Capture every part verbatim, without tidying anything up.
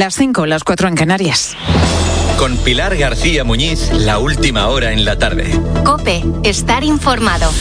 Las cinco, las cuatro en Canarias. Con Pilar García Muñiz, la última hora en la tarde. COPE, estar informado.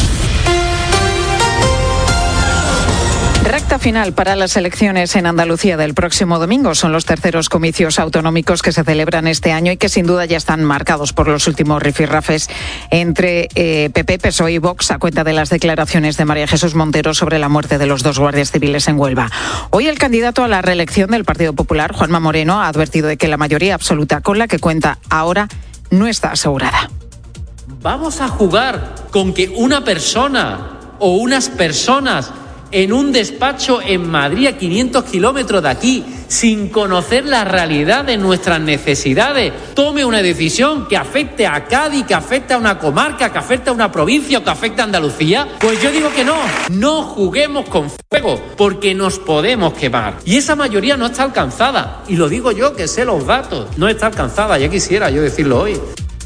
Recta final para las elecciones en Andalucía del próximo domingo. Son los terceros comicios autonómicos que se celebran este año y que sin duda ya están marcados por los últimos rifirrafes entre eh, P P, P S O E y Vox a cuenta de las declaraciones de María Jesús Montero sobre la muerte de los dos guardias civiles en Huelva. Hoy el candidato a la reelección del Partido Popular, Juanma Moreno, ha advertido de que la mayoría absoluta con la que cuenta ahora no está asegurada. Vamos a jugar con que una persona o unas personas en un despacho en Madrid, a quinientos kilómetros de aquí, sin conocer la realidad de nuestras necesidades, tome una decisión que afecte a Cádiz, que afecte a una comarca, que afecte a una provincia o que afecte a Andalucía. Pues yo digo que no, no juguemos con fuego, porque nos podemos quemar. Y esa mayoría no está alcanzada. Y lo digo yo, que sé los datos. No está alcanzada, ya quisiera yo decirlo hoy.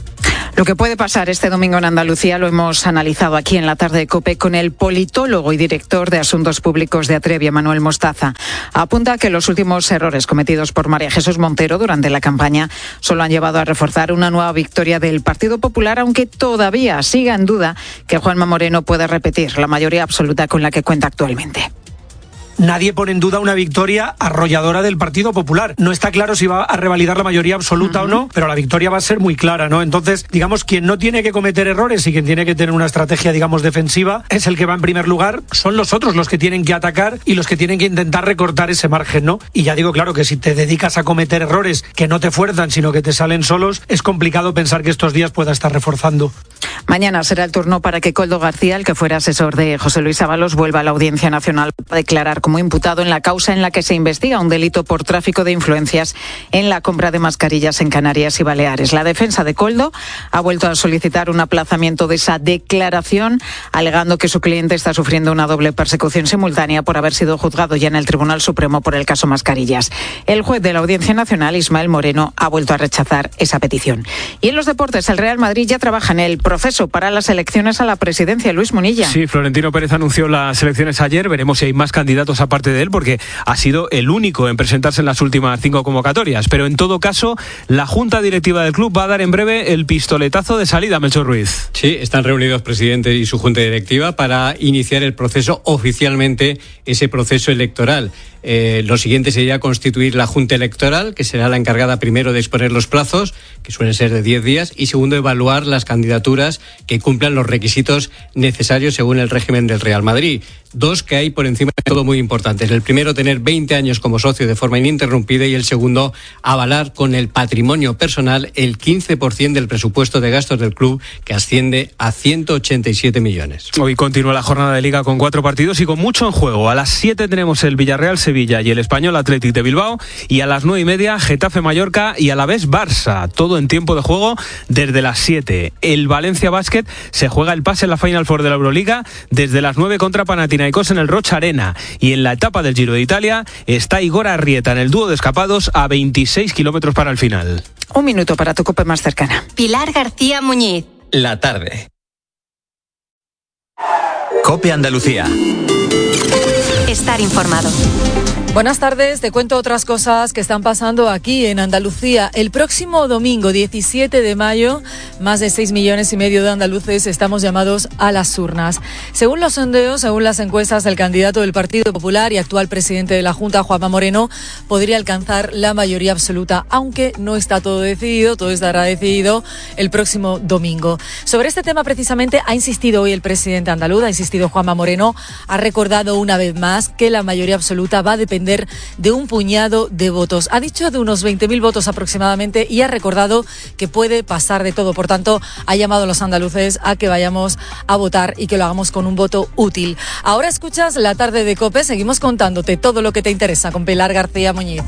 Lo que puede pasar este domingo en Andalucía lo hemos analizado aquí en la tarde de COPE con el politólogo y director de Asuntos Públicos de Atrevia, Manuel Mostaza. Apunta que los últimos errores cometidos por María Jesús Montero durante la campaña solo han llevado a reforzar una nueva victoria del Partido Popular, aunque todavía siga en duda que Juanma Moreno pueda repetir la mayoría absoluta con la que cuenta actualmente. Nadie pone en duda una victoria arrolladora del Partido Popular. No está claro si va a revalidar la mayoría absoluta uh-huh. o no, pero la victoria va a ser muy clara, ¿no? Entonces, digamos, quien no tiene que cometer errores y quien tiene que tener una estrategia, digamos, defensiva, es el que va en primer lugar. Son los otros los que tienen que atacar y los que tienen que intentar recortar ese margen, ¿no? Y ya digo, claro, que si te dedicas a cometer errores que no te fuerzan, sino que te salen solos, es complicado pensar que estos días pueda estar reforzando. Mañana será el turno para que Koldo García, el que fuera asesor de José Luis Ábalos, vuelva a la Audiencia Nacional para declarar como imputado en la causa en la que se investiga un delito por tráfico de influencias en la compra de mascarillas en Canarias y Baleares. La defensa de Koldo ha vuelto a solicitar un aplazamiento de esa declaración, alegando que su cliente está sufriendo una doble persecución simultánea por haber sido juzgado ya en el Tribunal Supremo por el caso Mascarillas. El juez de la Audiencia Nacional, Ismael Moreno, ha vuelto a rechazar esa petición. Y en los deportes, el Real Madrid ya trabaja en el proceso para las elecciones a la presidencia. Luis Munilla. Sí, Florentino Pérez anunció las elecciones ayer. Veremos si hay más candidatos aparte de él, porque ha sido el único en presentarse en las últimas cinco convocatorias. Pero en todo caso, la Junta Directiva del club va a dar en breve el pistoletazo de salida, Melchor Ruiz. Sí, están reunidos presidente y su Junta Directiva para iniciar el proceso oficialmente, ese proceso electoral. Eh, lo siguiente sería constituir la Junta Electoral, que será la encargada primero de exponer los plazos, que suelen ser de diez días, y segundo, evaluar las candidaturas que cumplan los requisitos necesarios según el régimen del Real Madrid. Dos que hay por encima de todo muy importantes. El primero, tener veinte años como socio de forma ininterrumpida, y el segundo, avalar con el patrimonio personal el quince por ciento del presupuesto de gastos del club, que asciende a ciento ochenta y siete millones. Hoy continúa la jornada de Liga con cuatro partidos y con mucho en juego. A las siete tenemos el Villarreal Sevilla y el Español Athletic de Bilbao, y a las nueve y media Getafe Mallorca y a la vez Barça. Todo en tiempo de juego desde las siete. El Valencia Basket se juega el pase en la Final Four de la Euroliga desde las nueve contra Panathinaikos en el Rocha Arena. Y en la etapa del Giro de Italia está Igor Arrieta en el dúo de escapados a veintiséis kilómetros para el final. Un minuto para tu COPE más cercana. Pilar García Muñiz. La tarde. COPE Andalucía. Estar informado. Buenas tardes, te cuento otras cosas que están pasando aquí en Andalucía. El próximo domingo, diecisiete de mayo, más de seis millones y medio de andaluces estamos llamados a las urnas. Según los sondeos, según las encuestas, el candidato del Partido Popular y actual presidente de la Junta, Juanma Moreno, podría alcanzar la mayoría absoluta, aunque no está todo decidido, todo estará decidido el próximo domingo. Sobre este tema precisamente ha insistido hoy el presidente andaluz, ha insistido Juanma Moreno, ha recordado una vez más que la mayoría absoluta va a depender de un puñado de votos. Ha dicho de unos veinte mil votos aproximadamente y ha recordado que puede pasar de todo. Por tanto, ha llamado a los andaluces a que vayamos a votar y que lo hagamos con un voto útil. Ahora escuchas La Tarde de COPE. Seguimos contándote todo lo que te interesa con Pilar García Muñiz.